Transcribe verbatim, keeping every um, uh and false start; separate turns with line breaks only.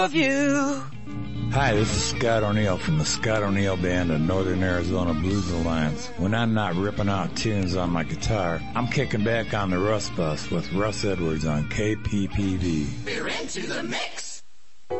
of you.
Hi, this is Scott O'Neill from the Scott O'Neill Band of Northern Arizona Blues Alliance. When I'm not ripping out tunes on my guitar, I'm kicking back on the Russ Bus with Russ Edwards on K P P V.
We're into the mix.